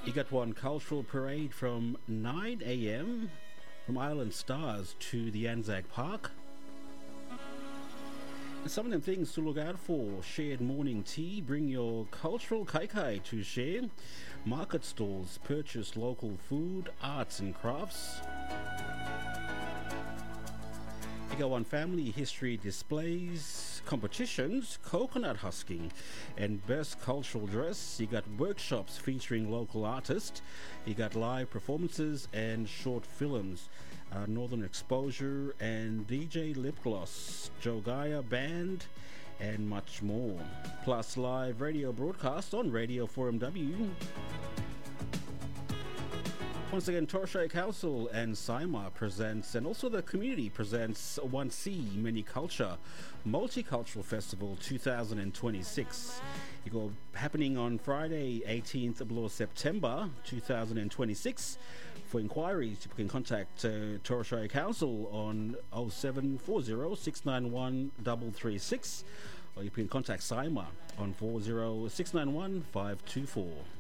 You got one cultural parade from 9 a.m. from Island Stars to the Anzac Park. And some of them things to look out for: shared morning tea, bring your cultural kaikai to share. Market stalls, purchase local food, arts and crafts. You got one family history displays, competitions, coconut husking, and best cultural dress. You got workshops featuring local artists. You got live performances and short films, Northern Exposure and DJ Lip Gloss, Joe Gaia Band, and much more. Plus live radio broadcast on Radio Forum W. Once again, Toroshay Council and SIMA presents, and also the community presents, 1C Many Culture Multicultural Festival 2026. You go happening on Friday, 18th of September 2026. For inquiries, you can contact Toroshay Council on 0740 691 336, or you can contact SIMA on 40 691 524.